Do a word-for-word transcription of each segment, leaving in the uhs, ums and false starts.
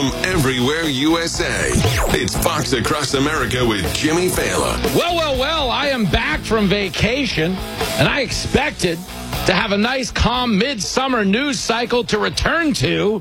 from everywhere U S A. It's Fox Across America with Jimmy Fallon. Well, well, well, I am back from vacation, and I expected to have a nice, calm, midsummer news cycle to return to.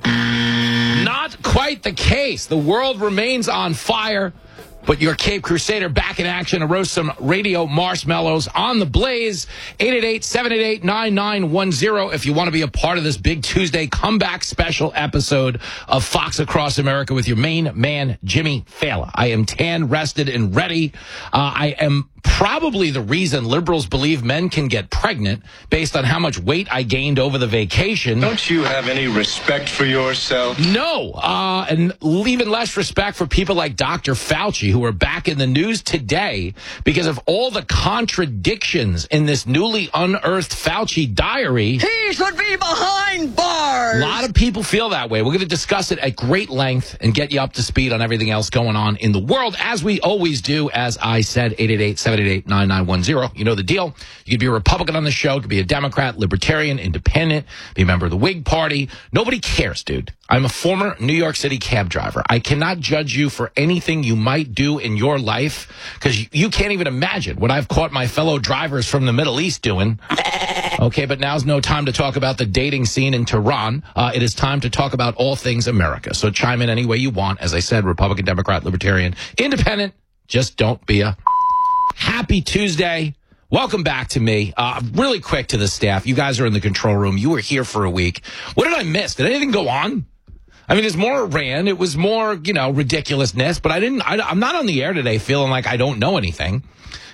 Not quite the case. The world remains on fire, but your Cape Crusader back in action to roast some radio marshmallows on the blaze. eight eight eight, seven eight eight, nine nine one zero if you want to be a part of this big Tuesday comeback special episode of Fox Across America with your main man, Jimmy Fallon. I am tan, rested, and ready. Uh, I am probably the reason liberals believe men can get pregnant based on how much weight I gained over the vacation. Don't you have any respect for yourself? No, uh, and even less respect for people like Doctor Fauci, who are back in the news today because of all the contradictions in this newly unearthed Fauci diary. He should be behind bars. A lot of people feel that way. We're going to discuss it at great length and get you up to speed on everything else going on in the world, as we always do. As I said, eight eight eight, seven eight eight, nine nine one zero. You know the deal. You could be a Republican on the show. You could be a Democrat, Libertarian, Independent, be a member of the Whig Party. Nobody cares, dude. I'm a former New York City cab driver. I cannot judge you for anything you might do in your life because you, you can't even imagine what I've caught my fellow drivers from the Middle East doing. Okay, but now's no time to talk about the dating scene in Tehran. Uh, it is time to talk about all things America. So chime in any way you want. As I said, Republican, Democrat, Libertarian, Independent. Just don't be a... Happy Tuesday. Welcome back to me. Uh, really quick to the staff. You guys are in the control room. You were here for a week. What did I miss? Did anything go on? I mean, there's more Iran. It was more, you know, ridiculousness. But I didn't. I, I'm not on the air today feeling like I don't know anything.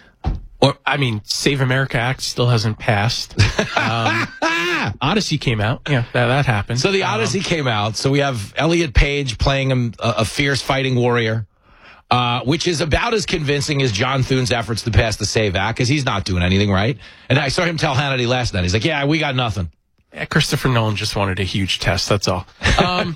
Or, I mean, Save America Act still hasn't passed. Um, Odyssey came out. Yeah, that, that happened. So the Odyssey um, came out. So we have Elliot Page playing a, a fierce fighting warrior. Uh, which is about as convincing as John Thune's efforts to pass the SAVE Act, because he's not doing anything right. And I saw him tell Hannity last night. He's like, yeah, we got nothing. Yeah, Christopher Nolan just wanted a huge test, that's all. Um,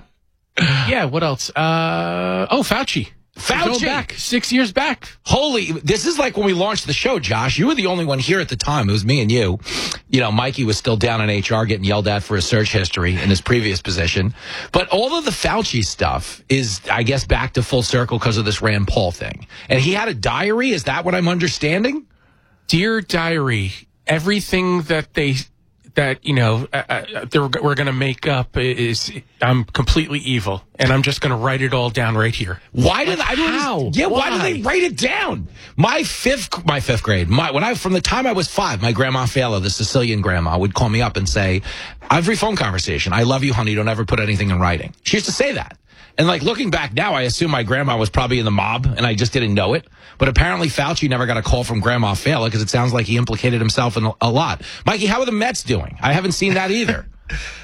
yeah, what else? Uh, oh, Fauci. Fauci. Back, six years back. Holy, this is like when we launched the show, Josh. You were the only one here at the time. It was me and you. You know, Mikey was still down in H R getting yelled at for his search history in his previous position. But all of the Fauci stuff is, I guess, back to full circle because of this Rand Paul thing. And he had a diary? Is that what I'm understanding? Dear Diary, everything that they... that, you know, uh, uh, we're going to make up is I'm completely evil, and I'm just going to write it all down right here. Why did like, I don't how? Yeah, why? why did they write it down? My fifth my fifth grade, my when I from the time I was five, my grandma Fela, the Sicilian grandma, would call me up and say, every phone conversation, I love you, honey, don't ever put anything in writing. She used to say that. And like looking back now, I assume my grandma was probably in the mob and I just didn't know it. But apparently Fauci never got a call from Grandma Fela because it sounds like he implicated himself in a lot. Mikey, how are the Mets doing? I haven't seen that either.